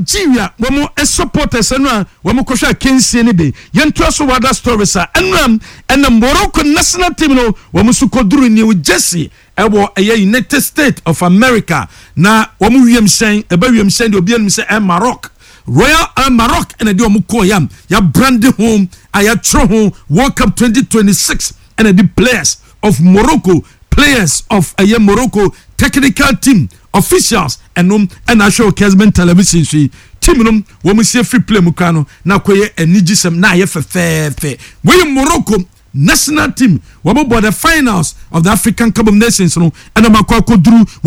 Nigeria womo supporters eno womo kohwa kensie ne be yento so wada stories enram and Morocco national team no womo su koduru New Jersey ewo United States of America na womo wiemsen wiemsen de obianum se Maroc Royal Maroc and the omuko yam ya brand home aya tro home World Cup 2026 and the players of Morocco players of Morocco technical team officials and national Kesman television team we see free play mukano na koye enigisem na ye fe we Morocco national team we board the finals of the African Cup of Nations no and makwa koduru